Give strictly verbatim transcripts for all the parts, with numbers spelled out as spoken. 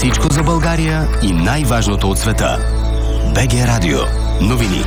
Всичко за България и най-важното от света. БГ Радио. Новини.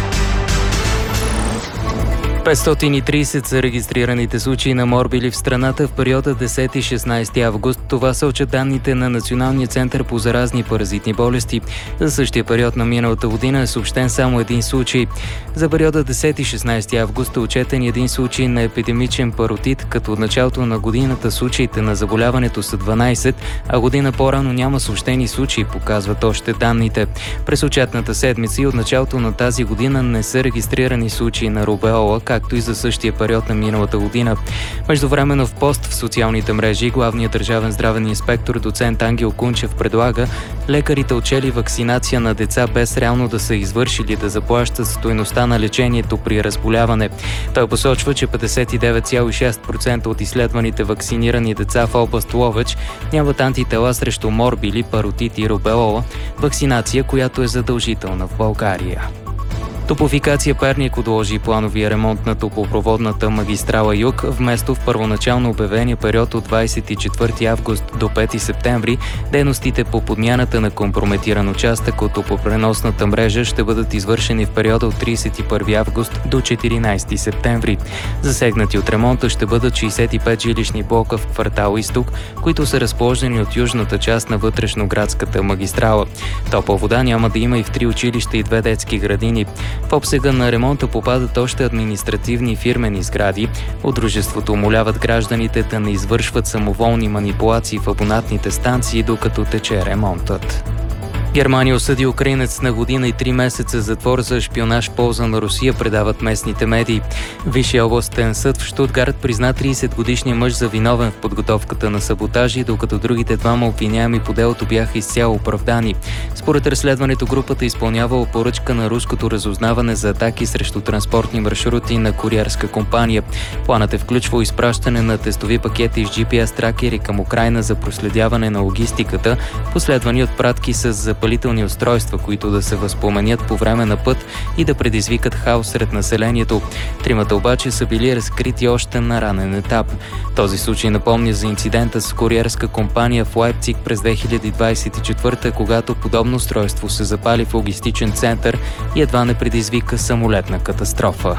петстотин и трийсет са регистрираните случаи на морбили в страната в периода десети - шестнайсети август. Това сочат данните на Националния център по заразни паразитни болести. За същия период на миналата година е съобщен само един случай. За периода десети - шестнайсети август е отчетен един случай на епидемичен паротит, като от началото на годината случаите на заболяването са дванайсет, а година по-рано няма съобщени случаи, показват още данните. През отчетната седмица и от началото на тази година не са регистрирани случаи на рубеола, както и за същия период на миналата година. Междувременно в пост в социалните мрежи главният държавен здравен инспектор доцент Ангел Кунчев предлага лекарите отчели вакцинация на деца без реално да са извършили да заплащат стойността на лечението при разболяване. Той посочва, че петдесет и девет цяло и шест процента от изследваните вакцинирани деца в област Ловеч нямат антитела срещу морбили, паротит и рубеола, вакцинация, която е задължителна в България. Топлофикация Перник отложи плановия ремонт на топлопроводната магистрала Юг, вместо в първоначално обявения период от двайсет и четвърти август до пети септември. Дейностите по подмяната на компрометиран участък от топлопреносната мрежа ще бъдат извършени в периода от трийсет и първи август до четиринайсети септември. Засегнати от ремонта ще бъдат шейсет и пет жилищни блока в квартал Изток, които са разположени от южната част на вътрешноградската магистрала. Топла вода няма да има и в три училища и две детски градини. В обсега на ремонта попадат още административни и фирмени сгради. От дружеството умоляват гражданите да не извършват самоволни манипулации в абонатните станции, докато тече ремонтът. Германия осъди украинец на година и три месеца затвор за шпионаж в полза на Русия, предават местните медии. Висшия областен съд в Щутгарт призна трийсетгодишния мъж за виновен в подготовката на саботажи, докато другите двама обвиняеми по делото бяха изцяло оправдани. Според разследването групата изпълнявала поръчка на руското разузнаване за атаки срещу транспортни маршрути на куриерска компания. Планът е включвал изпращане на тестови пакети с джи пи ес тракери към Украйна за проследяване на логистиката, последвани от пратки с запалителни устройства, които да се възпламенят по време на път и да предизвикат хаос сред населението. Тримата обаче са били разкрити още на ранен етап. Този случай напомня за инцидента с куриерска компания в Лайпциг през две хиляди двайсет и четвърта, когато подобно устройство се запали в логистичен център и едва не предизвика самолетна катастрофа.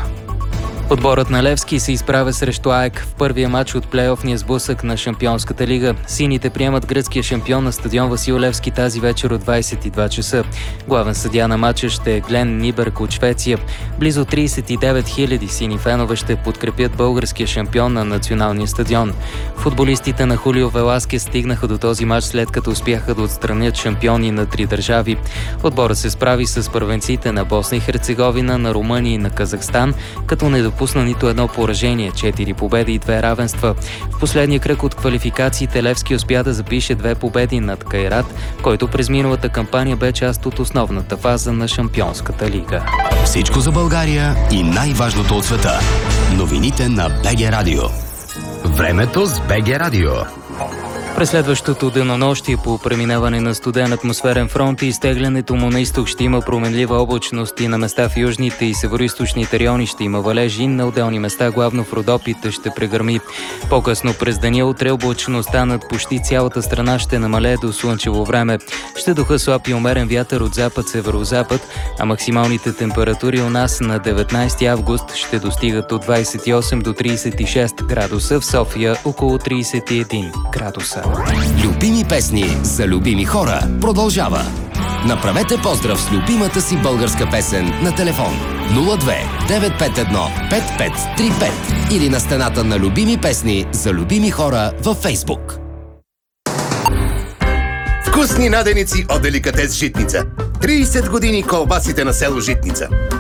Отборът на Левски се изправя срещу АЕК в първия матч от плейофния сблъсък на Шампионската лига. Сините приемат гръцкия шампион на стадион Васил Левски тази вечер от двайсет и два часа. Главен съдия на матча ще е Глен Нибърг от Швеция. Близо трийсет и девет хиляди сини фенове ще подкрепят българския шампион на националния стадион. Футболистите на Хулио Веласкес стигнаха до този матч, след като успяха да отстранят шампиони на три държави. Отборът се справи с първенците на Босна и Херцеговина, на Румъния и на Казахстан, като не допусна нито едно поражение, четири победи и две равенства. В последния кръг от квалификациите Левски успя да запише две победи над Кайрат, който през миналата кампания бе част от основната фаза на Шампионската лига. Всичко за България и най-важното от света. Новините на БГ Радио. Времето с БГ Радио. През следващото денонощие по преминаване на студен атмосферен фронт и изтеглянето му на изток ще има променлива облачност и на места в южните и североизточните райони ще има валежи, на отделни места, главно в Родопите, ще прегърми. По-късно през деня утре облачността над почти цялата страна ще намалее до слънчево време. Ще духа слаб и умерен вятър от запад-северозапад, а максималните температури у нас на деветнайсети август ще достигат от двайсет и осем до трийсет и шест градуса, в София около трийсет и един градуса. Любими песни за любими хора продължава. Направете поздрав с любимата си българска песен на телефон нула две девет пет едно пет пет три пет или на стената на любими песни за любими хора във Фейсбук. Вкусни наденици от Деликатес Житница. трийсет години колбасите на село Житница.